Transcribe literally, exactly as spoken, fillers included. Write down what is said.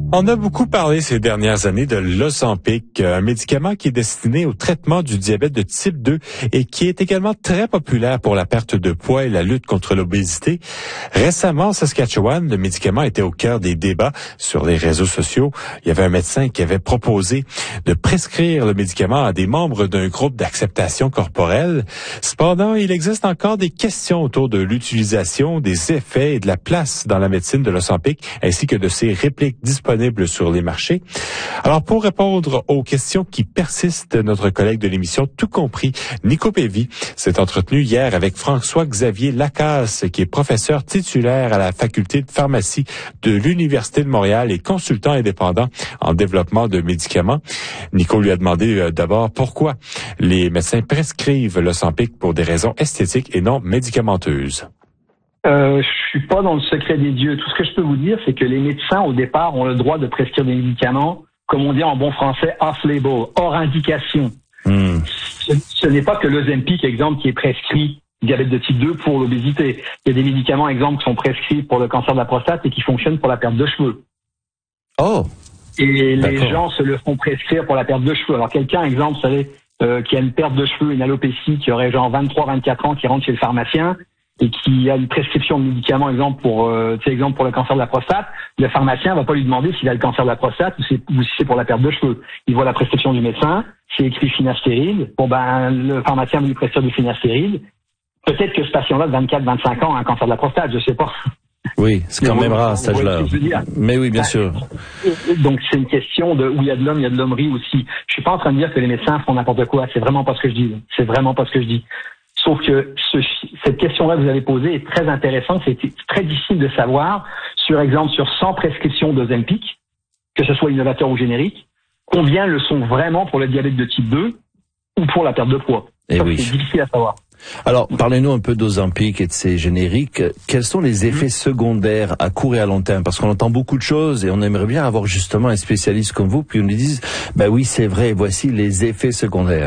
On a beaucoup parlé ces dernières années de l'Ozempic, un médicament qui est destiné au traitement du diabète de type deux et qui est également très populaire pour la perte de poids et la lutte contre l'obésité. Récemment, en Saskatchewan, le médicament était au cœur des débats sur les réseaux sociaux. Il y avait un médecin qui avait proposé de prescrire le médicament à des membres d'un groupe d'acceptation corporelle. Cependant, il existe encore des questions autour de l'utilisation, des effets et de la place dans la médecine de l'Ozempic, ainsi que de ses répliques disponibles sur les marchés. Alors, pour répondre aux questions qui persistent, notre collègue de l'émission Tout compris, Nico Pévy, s'est entretenu hier avec François-Xavier Lacasse, qui est professeur titulaire à la faculté de pharmacie de l'Université de Montréal et consultant indépendant en développement de médicaments. Nico lui a demandé euh, d'abord pourquoi les médecins prescrivent l'Ozempic pour des raisons esthétiques et non médicamenteuses. Euh, je suis pas dans le secret des dieux. Tout ce que je peux vous dire, c'est que les médecins, au départ, ont le droit de prescrire des médicaments, comme on dit en bon français, off-label, hors indication. Mm. Ce, ce n'est pas que l'Ozempic, exemple, qui est prescrit diabète de type deux pour l'obésité. Il y a des médicaments, exemple, qui sont prescrits pour le cancer de la prostate et qui fonctionnent pour la perte de cheveux. Oh! Et D'accord. Les gens se le font prescrire pour la perte de cheveux. Alors, quelqu'un, exemple, vous savez, euh, qui a une perte de cheveux, une alopécie, qui aurait genre vingt-trois, vingt-quatre ans, qui rentre chez le pharmacien, et qui a une prescription de médicaments, exemple pour, euh, tu sais, exemple pour le cancer de la prostate, le pharmacien va pas lui demander s'il a le cancer de la prostate ou, c'est, ou si c'est pour la perte de cheveux. Il voit la prescription du médecin, c'est écrit finasteride. Bon ben, le pharmacien va lui prescrire du finasteride. Peut-être que ce patient-là de vingt-quatre, vingt-cinq ans a un cancer de la prostate, je sais pas. Oui, c'est quand même rare, cet âge-là. Mais oui, bien sûr. Donc c'est une question de où il y a de l'homme, il y a de l'hommerie aussi. Je suis pas en train de dire que les médecins font n'importe quoi. C'est vraiment pas ce que je dis. C'est vraiment pas ce que je dis. Sauf que ce, cette question-là que vous avez posée est très intéressante. C'est très difficile de savoir, sur exemple, sur cent prescriptions d'Ozempic, que ce soit innovateur ou générique, combien le sont vraiment pour le diabète de type deux ou pour la perte de poids. Et Ça, oui. C'est difficile à savoir. Alors, parlez-nous un peu d'Ozempic et de ses génériques. Quels sont les effets secondaires à court et à long terme? Parce qu'on entend beaucoup de choses et on aimerait bien avoir justement un spécialiste comme vous, puis on nous dise, bah oui, c'est vrai, voici les effets secondaires.